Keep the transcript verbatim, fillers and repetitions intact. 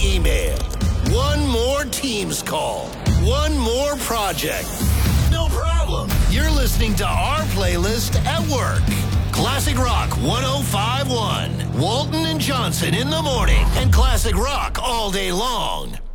email. One more Teams call. One more project. No problem. You're listening to our playlist at work. Classic Rock one oh five point one. Walton and Johnson in the morning and Classic Rock all day long.